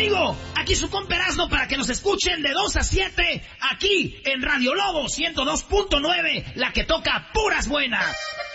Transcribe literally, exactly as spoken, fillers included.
amigo, aquí su compa Erasmo para que nos escuchen de dos a siete aquí en Radio Lobo ciento dos punto nueve, la que toca puras buenas.